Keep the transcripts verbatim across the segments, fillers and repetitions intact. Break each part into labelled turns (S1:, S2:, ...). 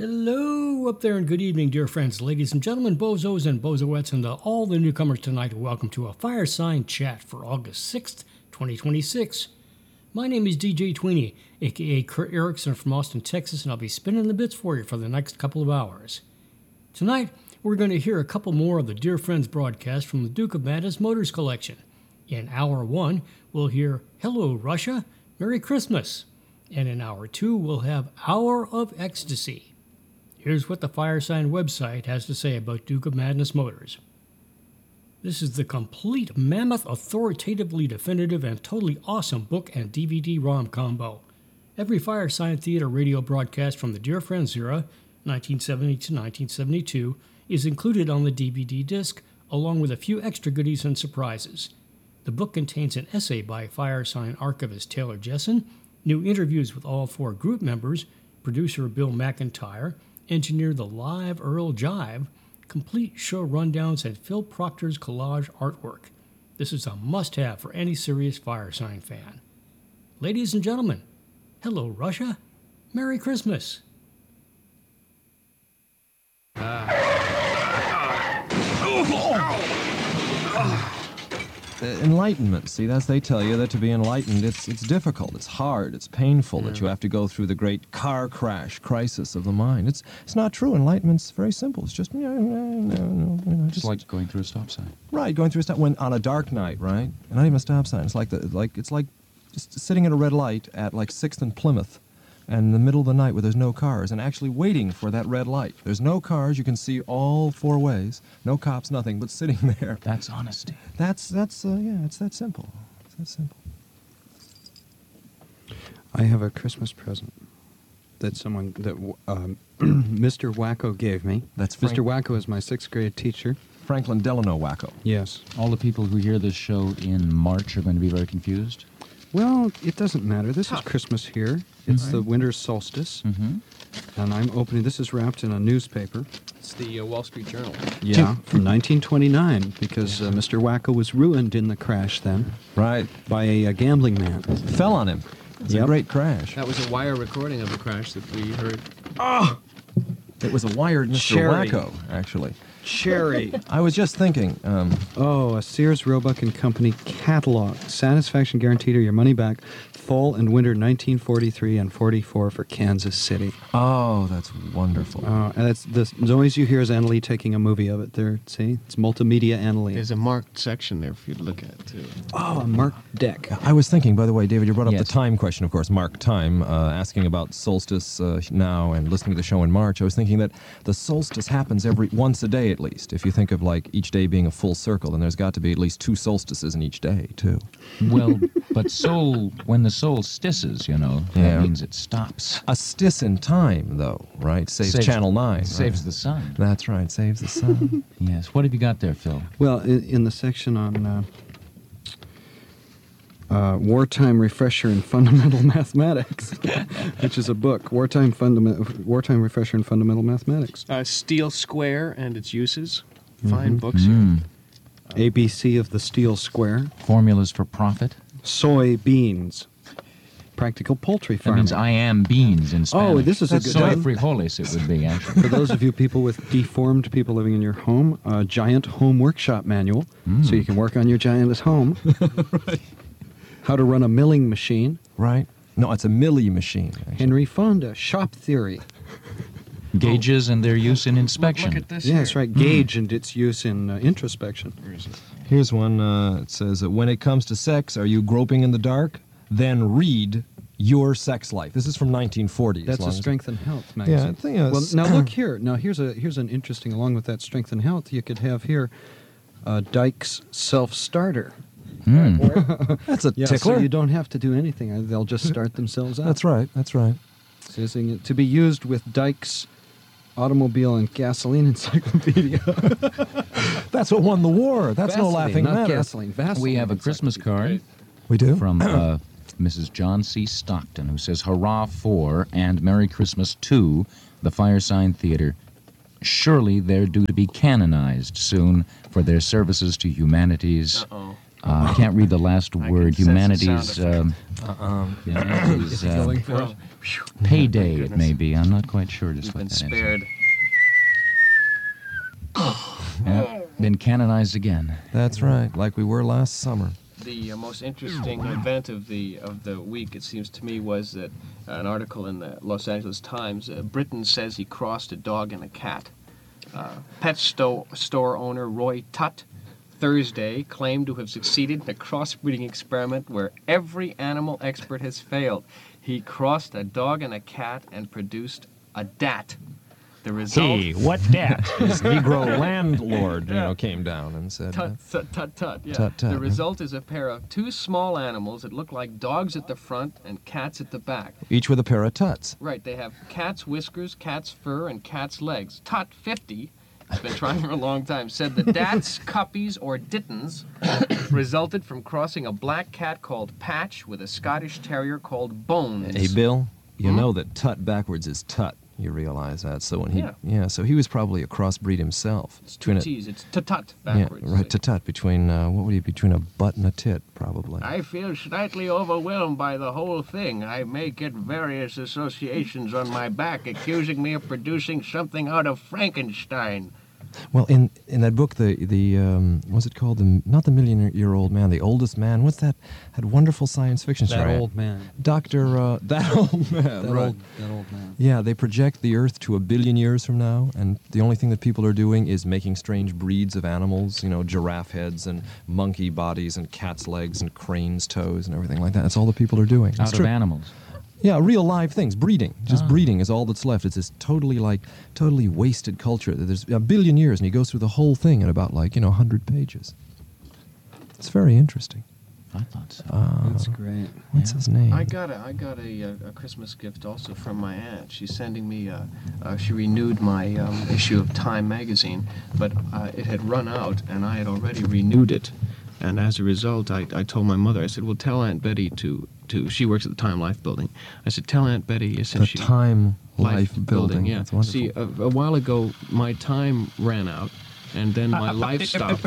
S1: Hello up there and good evening, dear friends, ladies and gentlemen, bozos and bozoettes, and uh, all the newcomers tonight. Welcome to a Firesign Chat for August sixth, twenty twenty-six. My name is D J Tweenie, aka Kurt Erickson from Austin, Texas, and I'll be spinning the bits for you for the next couple of hours. Tonight, we're going to hear a couple more of the Dear Friends broadcast from the Duke of Madness Motors collection. In hour one, we'll hear Hello Russia, Merry Christmas. And in hour two, we'll have Hour of Ecstasy. Here's what the Firesign website has to say about Duke of Madness Motors. This is the complete mammoth, authoritatively definitive, and totally awesome book and D V D ROM combo. Every Firesign Theater radio broadcast from the Dear Friends era, nineteen seventy to nineteen seventy-two, is included on the D V D disc, along with a few extra goodies and surprises. The book contains an essay by Firesign archivist Taylor Jessen, new interviews with all four group members, producer Bill McIntyre, engineer the live Earl Jive, complete show rundowns, and Phil Proctor's collage artwork. This is a must-have for any serious Firesign fan. Ladies and gentlemen, hello Russia, Merry Christmas.
S2: Uh. Uh, enlightenment, see, that's they tell you that to be enlightened, it's it's difficult, it's hard, it's painful, yeah. that you have to go through the great car crash crisis of the mind. It's it's not true. Enlightenment's very simple. It's just, no, no, no, you know,
S3: just it's like going through a stop sign.
S2: Right, going through a stop, when on a dark night, right? And not even a stop sign. It's like the like it's like just sitting at a red light at like sixth and Plymouth, and in the middle of the night where there's no cars, and actually waiting for that red light. There's no cars, you can see all four ways, no cops, nothing, but sitting there.
S3: That's honesty.
S2: That's, that's uh, yeah, it's that simple. It's that simple.
S4: I have a Christmas present that someone, that um, Mister Wacko gave me.
S2: That's Frank-
S4: Mister Wacko is my sixth grade teacher.
S2: Franklin Delano Wacko.
S4: Yes.
S3: All the people who hear this show in March are going to be very confused?
S4: Well, it doesn't matter. This is Christmas here. It's mm-hmm. the winter solstice.
S3: Mm-hmm.
S4: And I'm opening, this is wrapped in a newspaper.
S5: It's the uh, Wall Street Journal.
S4: Yeah, from nineteen twenty-nine, because uh, Mister Wacko was ruined in the crash then.
S2: Right.
S4: By a, a gambling man.
S2: Fell on him. It's yep. a great crash.
S5: That was a wire recording of the crash that we heard.
S4: Oh!
S2: It was a wired Mister
S4: Cherry.
S2: Wacko, actually.
S4: Cherry.
S2: I was just thinking. Um,
S4: oh, a Sears Roebuck and Company catalog. Satisfaction guaranteed or your money back. Fall and winter nineteen forty-three and forty-four for Kansas City.
S2: Oh, that's wonderful.
S4: Uh, and that's the noise you hear is Annalee taking a movie of it there. See? It's multimedia Annalee.
S5: There's a marked section there for you to look at, too.
S4: Oh, a marked deck.
S2: I was thinking, by the way, David, you brought up
S3: yes.
S2: the time question, of course, marked time, uh, asking about solstice uh, now and listening to the show in March. I was thinking that the solstice happens every once a day at least. If you think of like each day being a full circle, then there's got to be at least two solstices in each day, too.
S3: Well, but sol, when the soul stisses, you know, that
S2: yeah.
S3: means it stops.
S2: A stiss in time, though, right? Saves,
S3: saves
S2: Channel nine.
S3: Saves
S2: right?
S3: the sun.
S2: That's right, saves the sun.
S3: Yes. What have you got there, Phil?
S4: Well, in, in the section on uh, uh, Wartime Refresher in Fundamental Mathematics, which is a book, Wartime, Fundament- Wartime Refresher in Fundamental Mathematics.
S5: Uh, Steel Square and its uses. Fine
S4: mm-hmm.
S5: books
S3: mm.
S5: here.
S4: A B C of the Steel Square.
S3: Formulas for profit.
S4: Soy beans. Practical poultry farming.
S3: That means I am beans in Spanish.
S4: Oh, this is
S3: That's
S4: a good...
S3: soy frijoles it would be, actually.
S4: For those of you people with deformed people living in your home, a giant home workshop manual, mm. so you can work on your giant at home.
S2: Right.
S4: How to run a milling machine.
S2: Right. No, it's a millie machine. Actually.
S4: Henry Fonda, shop theory.
S3: Gauges and their use in inspection.
S5: Look at this
S4: Yes,
S5: here.
S4: right. Gauge mm. and its use in uh, introspection.
S5: Where is it?
S2: Here's one. Uh, it says, when it comes to sex, are you groping in the dark? Then read Your Sex Life. This is from nineteen forty.
S4: That's a Strength and Health magazine.
S2: Yeah, I think it was.
S4: Well, now look here. Now here's a here's an interesting, along with that Strength and Health, you could have here uh, Dyke's Self-Starter.
S3: Mm.
S2: That's a
S4: yeah,
S2: tickler.
S4: So you don't have to do anything. They'll just start themselves up.
S2: That's right. That's right.
S4: So to be used with Dyke's Automobile and Gasoline Encyclopedia.
S2: That's what won the war. That's
S4: Vaseline,
S2: no laughing
S4: not
S2: matter.
S4: Gasoline, Vaseline.
S3: We have a Christmas card.
S2: We do?
S3: From uh, Missus John C. Stockton, who says, Hurrah for and Merry Christmas to the Firesign Theater. Surely they're due to be canonized soon for their services to humanity's
S5: Uh-oh.
S3: Uh, I can't read the last
S5: I
S3: word.
S5: can sense the
S3: Humanities.
S5: sound
S3: Um,
S2: Um,
S3: humanities. Uh,
S4: Going for it?
S3: payday. It
S5: goodness.
S3: may be. I'm not quite sure just
S5: You've
S3: what
S5: been
S3: that is.
S5: spared.
S3: Yeah, been canonized again.
S2: that's right, like we were last summer.
S5: The uh, most interesting event of the of the week, it seems to me, was that uh, an article in the Los Angeles Times. Uh, Britain says he crossed a dog and a cat. Uh, pet sto- store owner Roy Tutt Thursday claimed to have succeeded in a crossbreeding experiment where every animal expert has failed. He crossed a dog and a cat and produced a dat. The result.
S1: Hey, what that?
S2: This Negro landlord, you
S5: Yeah.
S2: know, came down and said, uh,
S5: Tut, tut, tut, tut, yeah.
S2: Tut, tut,
S5: the
S2: yeah.
S5: result is a pair of two small animals that look like dogs at the front and cats at the back.
S2: each with a pair of tuts.
S5: Right, they have cat's whiskers, cat's fur, and cat's legs. Tut fifty, has been trying for a long time, said the dats, cuppies, or dittons resulted from crossing a black cat called Patch with a Scottish terrier called Bones.
S2: Hey, Bill, you
S5: Hmm?
S2: know that tut backwards is tut. You realize that. So when he,
S5: Yeah.
S2: so he was probably a crossbreed himself.
S5: It's two
S2: Between a-
S5: T's, it's tut
S2: Yeah,
S5: backwards.
S2: right, tut tut, between, uh, what would he, between a butt and a tit, probably.
S5: I feel slightly overwhelmed by the whole thing. I may get various associations on my back accusing me of producing something out of Frankenstein.
S2: Well, in in that book, the the um, what's it called? The not the million year old man, the oldest man. What's that? That wonderful science fiction
S4: That
S2: story.
S4: old man.
S2: Doctor uh, that old man.
S4: That
S2: right.
S4: old, that old man.
S2: Yeah, they project the Earth to a billion years from now, and the only thing that people are doing is making strange breeds of animals. You know, giraffe heads and monkey bodies and cat's legs and crane's toes and everything like that. That's all the people are doing.
S3: Out
S2: It's
S3: of
S2: true.
S3: animals.
S2: Yeah, real live things, breeding. Just
S3: Ah.
S2: breeding is all that's left. It's this totally like totally wasted culture. There's a billion years, and he goes through the whole thing in about like you know one hundred pages. It's very interesting.
S3: I thought so.
S2: Uh,
S4: That's great.
S2: what's
S3: Yeah.
S2: his name?
S5: I got a, I got a, uh, a Christmas gift also from my aunt. She's sending me, uh, uh, she renewed my um, issue of Time magazine, but uh, it had run out, and I had already renewed it. And as a result, I, I told my mother, I said, well, tell Aunt Betty to, to, she works at the Time Life building. I said, tell Aunt Betty,
S2: the
S5: since she...
S2: Time Life, building.
S5: yeah.
S2: That's wonderful.
S5: See, a, a while ago, my time ran out, and then my life stopped.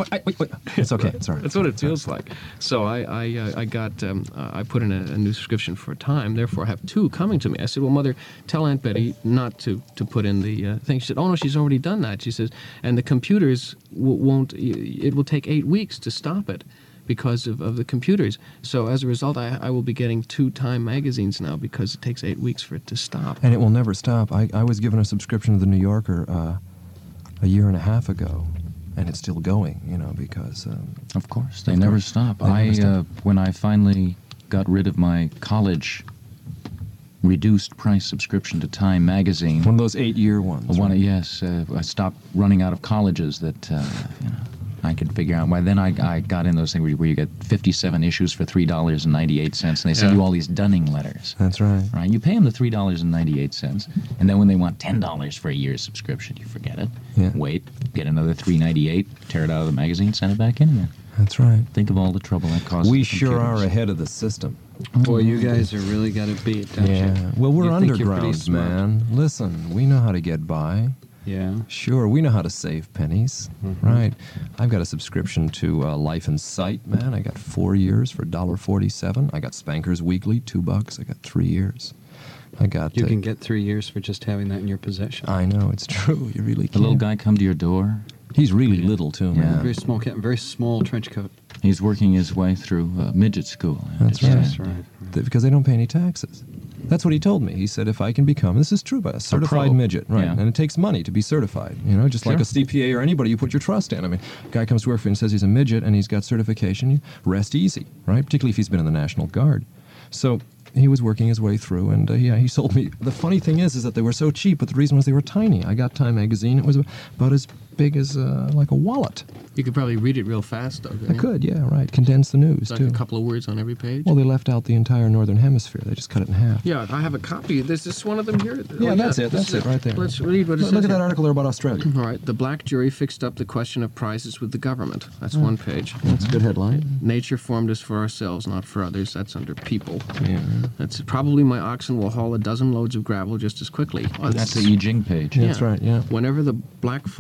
S2: It's okay. It's all right.
S5: That's what it feels like. So I I, uh, I got um, uh, I put in a, a new subscription for Time. Therefore, I have two coming to me. I said, "Well, Mother, tell Aunt Betty not to, to put in the uh, thing." She said, "Oh no, she's already done that." She says, "And the computers w- won't. It will take eight weeks to stop it." Because of, of the computers. So as a result, I, I will be getting two Time magazines now because it takes eight weeks for it to stop.
S2: And it will never stop. I, I was given a subscription to the New Yorker uh, a year and a half ago, and it's still going, you know, because... Um,
S3: Of course, they
S2: Of
S3: never
S2: course.
S3: stop.
S2: They never
S3: I,
S2: stop.
S3: Uh, when I finally got rid of my college reduced price subscription to Time magazine,
S2: one of those eight-year ones.
S3: one,
S2: right?
S3: yes, uh, I stopped running out of colleges that uh, you know I could figure out. Why then I, I got in those things where you, where you get fifty-seven issues for three dollars and ninety-eight cents, and they send
S5: Yeah.
S3: you all these Dunning letters.
S2: That's right.
S3: Right, you pay them the three dollars and ninety-eight cents, and then when they want ten dollars for a year's subscription, you forget it.
S2: Yeah.
S3: Wait, get another three ninety-eight, tear it out of the magazine, send it back in again.
S2: That's right.
S3: Think of all the trouble that causes.
S2: We
S3: the
S2: sure are
S3: computers.
S2: ahead of the system.
S4: Boy, you guys are really got it beat, don't
S2: Yeah.
S4: you?
S2: Well, we're
S4: You think you're pretty
S2: underground,
S4: smart.
S2: man. Listen, we know how to get by.
S4: Yeah.
S2: Sure, we know how to save pennies, right? I've got a subscription to uh, Life and Sight, man. I got four years for one dollar forty-seven. I got Spankers Weekly, two bucks. I got three years. I got.
S4: You
S2: uh,
S4: can get three years for just having that in your possession.
S2: I know it's true. You really
S3: The
S2: can.
S3: little guy come to your door.
S2: He's really little too,
S3: Yeah.
S2: man.
S4: Very small cat, very small trench coat.
S3: He's working his way through uh, midget school. I
S2: That's
S3: understand.
S2: right.
S4: That's right.
S2: Th- Because they don't pay any taxes. That's what he told me. He said if I can become, this is true, but a certified
S3: pro.
S2: midget, right?
S3: Yeah.
S2: And it takes money to be certified, you know, just like
S3: Sure.
S2: a C P A or anybody you put your trust in. I mean, a guy comes to work for you and says he's a midget and he's got certification, you rest easy, right? Particularly if he's been in the National Guard. So he was working his way through, and uh, yeah, he sold me. The funny thing is, is that they were so cheap, but the reason was they were tiny. I got Time magazine; it was about as big as uh, like a wallet.
S5: You could probably read it real fast, though.
S2: I could, yeah, right. Condense the news
S5: Like
S2: too.
S5: a couple of words on every page.
S2: Well, they left out the entire northern hemisphere. They just cut it in half.
S5: Yeah, I have a copy. There's this one of them here.
S2: Yeah,
S5: Oh,
S2: that's it.
S5: This
S2: That's
S5: is
S2: it right there.
S5: Let's read what it
S2: Look,
S5: says
S2: look at that
S5: here.
S2: article there about Australia.
S5: All right. The black jury fixed up the question of prices with the government. That's one page.
S2: That's a good headline.
S5: Nature formed us for ourselves, not for others. That's under people.
S2: Yeah.
S5: That's probably my oxen will haul a dozen loads of gravel just as quickly. Oh,
S3: That's the E. Jing page.
S2: That's right, yeah.
S5: Whenever the black fox jumps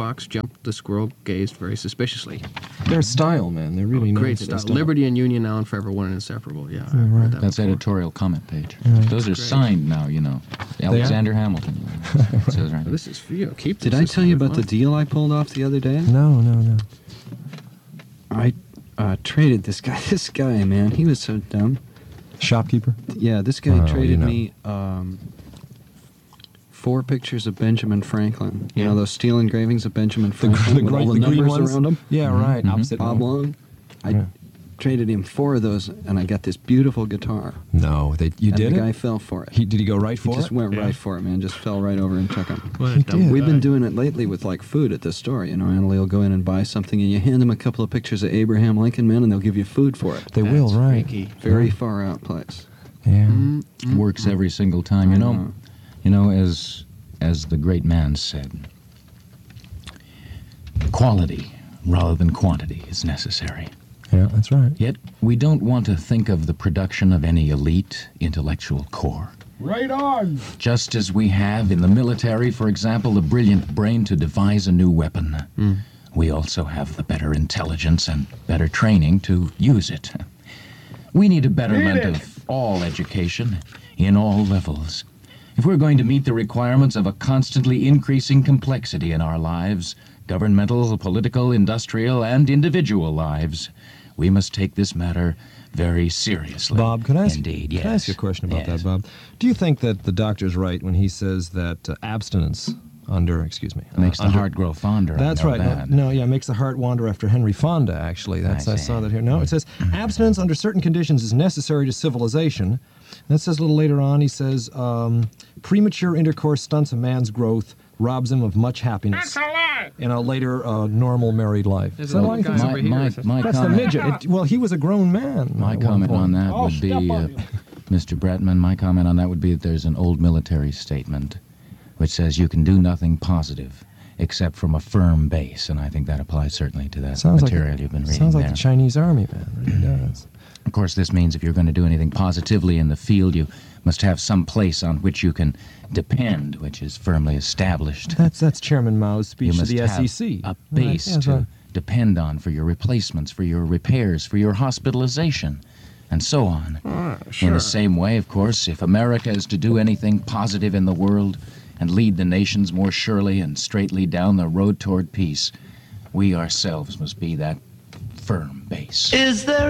S5: The squirrel gazed very suspiciously.
S2: Their style, man. They're really known
S5: Great
S2: for
S5: style.
S2: their style.
S5: Liberty and Union now and forever one and inseparable. Yeah, I
S2: right.
S5: read that
S3: That's
S5: before.
S3: editorial comment page.
S2: Right.
S3: Those are
S5: Great.
S3: signed now, you know. Alexander Hamilton. It says right.
S5: This is for you. Keep
S4: Did
S5: this.
S4: I
S5: This
S4: tell
S5: is
S4: you
S5: good
S4: about the
S5: fun.
S4: deal I pulled off the other day?
S2: No, no, no.
S4: I uh, traded this guy. This guy, man, he was so dumb.
S2: Shopkeeper?
S4: Yeah, this guy
S2: Oh, you
S4: traded
S2: know.
S4: me um, four pictures of Benjamin Franklin. You
S5: Yeah.
S4: know those steel engravings of Benjamin
S2: The,
S4: Franklin
S2: the,
S4: with
S2: great,
S4: all
S2: the
S4: the
S2: green
S4: numbers
S2: ones?
S4: around them?
S2: Yeah, right.
S3: Mhm.
S2: Opposite.
S4: Oblong. I
S2: Yeah.
S4: traded him four of those, and I got this beautiful guitar.
S2: No, they, you
S4: and
S2: did
S4: the
S2: it?
S4: guy fell for it.
S2: He, did he go right
S4: He
S2: for
S4: just
S2: it?
S4: went
S5: Yeah.
S4: right for it, man. Just fell right over and took him.
S5: What a
S2: He
S5: dumb
S2: did.
S4: We've been
S5: guy.
S4: doing it lately with like food at the store. You know, Annalie will go in and buy something, and you hand them a couple of pictures of Abraham Lincoln, man, and they'll give you food for it.
S2: They
S5: That's
S2: will, right.
S5: freaky.
S4: Very far out place.
S2: Yeah.
S5: Mm-hmm.
S3: Works every single time. You
S4: I
S3: know,
S4: know.
S3: you know, as as the great man said, quality rather than quantity is necessary.
S2: Yeah, that's right.
S3: Yet we don't want to think of the production of any elite intellectual core.
S1: Right on!
S3: Just as we have in the military, for example, the brilliant brain to devise a new weapon, we also have the better intelligence and better training to use it. We need a betterment of all education in all levels. If we're going to meet the requirements of a constantly increasing complexity in our lives, governmental, political, industrial, and individual lives, we must take this matter very seriously.
S2: Bob, could I ask,
S3: Indeed,
S2: could
S3: yes.
S2: I ask you a question about
S3: Yes.
S2: that, Bob? Do you think that the doctor's right when he says that uh, abstinence under, excuse me, uh,
S3: Makes the
S2: under-
S3: heart grow fonder. I
S2: That's
S3: know
S2: right. No,
S3: that.
S2: no, yeah, makes the heart wander after Henry Fonda, actually. That's
S3: I
S2: I,
S3: see.
S2: saw that here. No, it says abstinence under certain conditions is necessary to civilization. And it says a little later on, he says, um, premature intercourse stunts a man's growth, robs him of much happiness. That's a lie! In a later uh, normal married life.
S5: There's
S2: Is that
S5: a
S2: what
S5: little
S2: he
S5: guy
S2: thinks?
S5: over
S3: My,
S5: here.
S3: my,
S5: Says-
S3: my
S2: That's the
S3: comment,
S2: midget. It, well, he was a grown man.
S3: my
S2: at one
S3: comment on
S2: point.
S3: that
S1: I'll
S3: would be,
S1: step
S3: uh,
S1: on you.
S3: Mister Bratman, my comment on that would be that there's an old military statement which says you can do nothing positive except from a firm base, and I think that applies certainly to that
S2: Sounds like,
S3: material you've been reading
S2: sounds like
S3: there.
S2: the Chinese army, man. It really does.
S3: Of course, this means if you're going to do anything positively in the field, you must have some place on which you can depend, which is firmly established.
S2: That's that's Chairman Mao's
S3: You
S2: speech to
S3: must
S2: the
S3: have
S2: S E C.
S3: a
S2: Right,
S3: base
S2: yeah,
S3: to
S2: so-
S3: depend on for your replacements, for your repairs, for your hospitalization, and so on. In the same way, of course, if America is to do anything positive in the world and lead the nations more surely and straightly down the road toward peace, we ourselves must be that firm base.
S6: Is there